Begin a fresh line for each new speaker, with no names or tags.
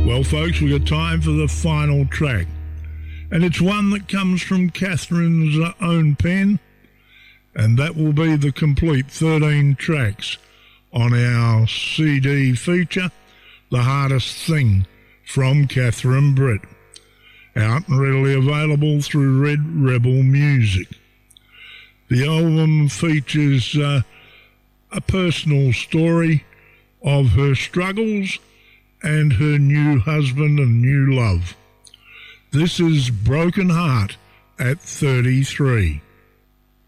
Well, folks, we got time for the final track, and it's one that comes from Catherine's own pen, and that will be the complete 13 tracks on our CD feature, The Hardest Thing, from Catherine Britt, out and readily available through Red Rebel Music. The album features a personal story of her struggles and her new husband and new love. This is Broken Heart at 33.